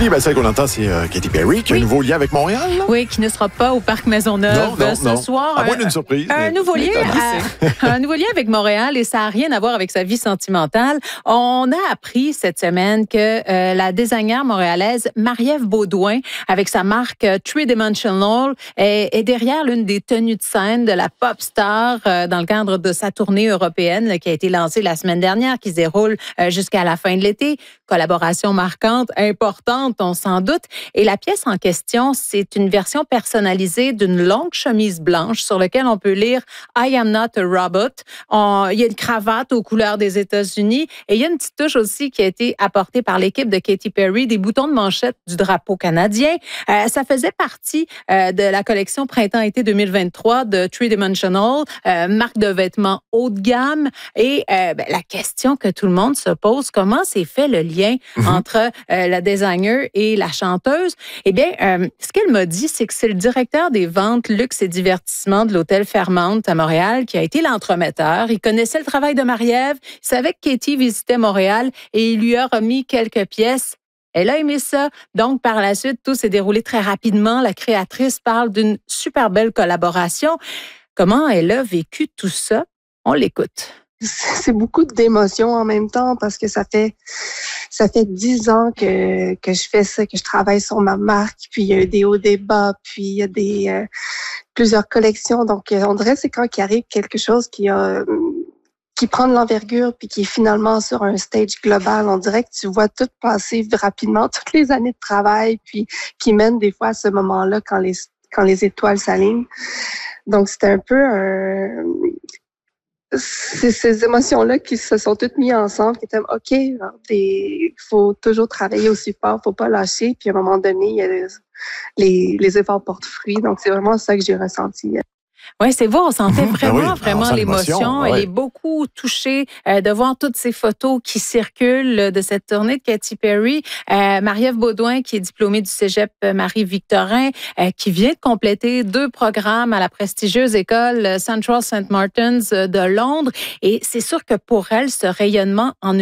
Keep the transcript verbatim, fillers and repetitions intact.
Julie, ben, celle qu'on entend, c'est euh, Katy Perry, qui a Oui. un nouveau lien avec Montréal. Là? Oui, qui ne sera pas au Parc Maisonneuve Non, non, ce non. soir. À moins d'une surprise. Un, un mais- nouveau mais lien, étonnant. à- un nouveau lien avec Montréal et ça n'a rien à voir avec sa vie sentimentale. On a appris cette semaine que euh, la designer montréalaise Marie-Ève Beaudoin, avec sa marque euh, Three Dimensional, est, est derrière l'une des tenues de scène de la pop star euh, dans le cadre de sa tournée européenne là, qui a été lancée la semaine dernière, qui se déroule euh, jusqu'à la fin de l'été. Collaboration marquante, importante, on s'en doute. Et la pièce en question, c'est une version personnalisée d'une longue chemise blanche sur laquelle on peut lire « I am not a robot ». On- Il y a une cravate aux couleurs des États-Unis et il y a une petite touche aussi qui a été apportée par l'équipe de Katy Perry, des boutons de manchette du drapeau canadien. Euh, ça faisait partie euh, de la collection Printemps-été deux mille vingt-trois de Three Dimensional, euh, marque de vêtements haut de gamme. Et euh, ben, la question que tout le monde se pose, comment s'est fait le lien Mhm. entre euh, la designer et la chanteuse? Eh bien, euh, ce qu'elle m'a dit, c'est que c'est le directeur des ventes, luxe et divertissement de l'hôtel Fairmount à Montréal qui a été l'entremetteur. Il connaissait le travail de Marie-Ève, il savait que Katy visitait Montréal et il lui a remis quelques pièces. Elle a aimé ça. Donc, par la suite, tout s'est déroulé très rapidement. La créatrice parle d'une super belle collaboration. Comment elle a vécu tout ça? On l'écoute. C'est beaucoup d'émotions en même temps parce que ça fait ça fait dix ans que que je fais ça, que je travaille sur ma marque, puis il y a eu des hauts, des bas, puis il y a des euh, plusieurs collections. Donc euh, on dirait que c'est quand il arrive quelque chose qui a qui prend de l'envergure puis qui est finalement sur un stage global, on dirait que tu vois tout passer rapidement, toutes les années de travail, puis qui mène des fois à ce moment-là quand les quand les étoiles s'alignent. Donc c'était un peu un c'est ces émotions-là qui se sont toutes mises ensemble, qui étaient OK, il faut toujours travailler aussi fort, faut pas lâcher, puis à un moment donné, il y a les, les, les efforts portent fruit. Donc, c'est vraiment ça que j'ai ressenti. Oui, c'est vous, on sentait Mhm. vraiment, Ben oui, on vraiment sent l'émotion. l'émotion, Elle ouais. est beaucoup touchée euh, de voir toutes ces photos qui circulent euh, de cette tournée de Katy Perry. Euh, Marie-Ève Beaudoin, qui est diplômée du cégep Marie-Victorin, euh, qui vient de compléter deux programmes à la prestigieuse école Central Saint Martins de Londres. Et c'est sûr que pour elle, ce rayonnement en